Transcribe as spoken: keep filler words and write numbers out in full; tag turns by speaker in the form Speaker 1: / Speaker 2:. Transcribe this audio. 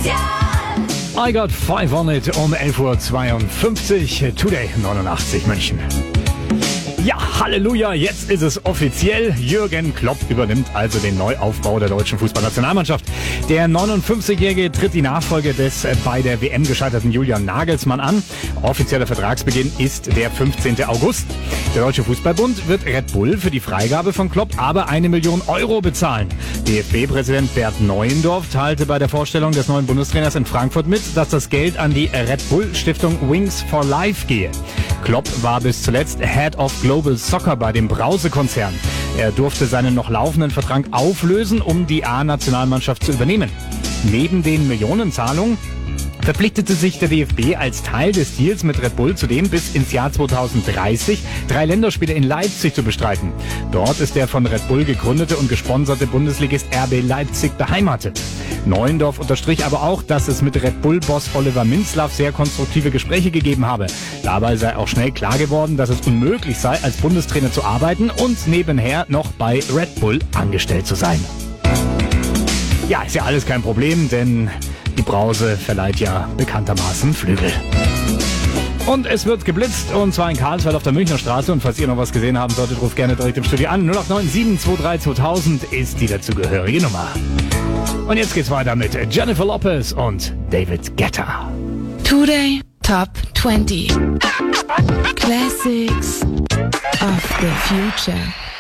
Speaker 1: I got five on it um elf Uhr zweiundfünfzig. Today neunundachtzig München. Ja, Halleluja, jetzt ist es offiziell. Jürgen Klopp übernimmt also den Neuaufbau der deutschen Fußballnationalmannschaft. Der neunundfünfzigjährige tritt die Nachfolge des bei der W M gescheiterten Julian Nagelsmann an. Offizieller Vertragsbeginn ist der fünfzehnten August. Der Deutsche Fußballbund wird Red Bull für die Freigabe von Klopp aber eine Million Euro bezahlen. D F B-Präsident Bert Neuendorf teilte bei der Vorstellung des neuen Bundestrainers in Frankfurt mit, dass das Geld an die Red Bull-Stiftung Wings for Life gehe. Klopp war bis zuletzt Head of Global Soccer bei dem Brause-Konzern. Er durfte seinen noch laufenden Vertrag auflösen, um die A-Nationalmannschaft zu übernehmen. Neben den Millionenzahlungen verpflichtete sich der D F B als Teil des Deals mit Red Bull zudem bis ins Jahr zweitausenddreißig drei Länderspiele in Leipzig zu bestreiten. Dort ist der von Red Bull gegründete und gesponserte Bundesligist R B Leipzig beheimatet. Neuendorf unterstrich aber auch, dass es mit Red Bull-Boss Oliver Minzlaff sehr konstruktive Gespräche gegeben habe. Dabei sei auch schnell klar geworden, dass es unmöglich sei, als Bundestrainer zu arbeiten und nebenher noch bei Red Bull angestellt zu sein. Ja, ist ja alles kein Problem, denn die Brause verleiht ja bekanntermaßen Flügel. Und es wird geblitzt, und zwar in Karlsfeld auf der Münchner Straße. Und falls ihr noch was gesehen haben solltet, ruft gerne direkt im Studio an. null acht neun sieben zwei drei zweitausend ist die dazugehörige Nummer. Und jetzt geht's weiter mit Jennifer Lopez und David Guetta.
Speaker 2: Today Top zwanzig Classics of the Future.